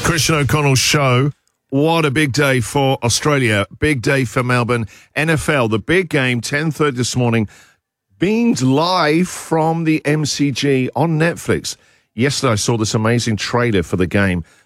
Christian O'Connell's show. What a big day for Australia. Big day for Melbourne. NFL, the big game, 10:30 this morning, beamed live from the MCG on Netflix. Yesterday, I saw this amazing trailer for the game.